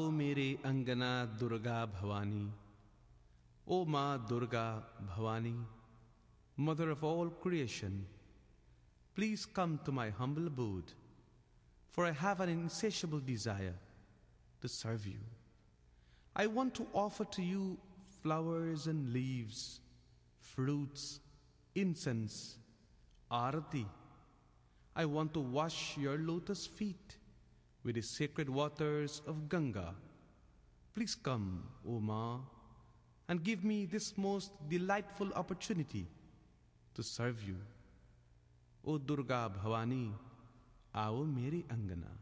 आओ मेरे अंगना Durga Bhavani. O Ma Durga Bhavani, Mother of all creation, please come to my humble abode, for I have an insatiable desire to serve you. I want to offer to you flowers and leaves, fruits, incense, arati. I want to wash your lotus feet with the sacred waters of Ganga. Please come, O Ma, and give me this most delightful opportunity to serve you. O Durga Bhavani, आओ मेरे अंगना.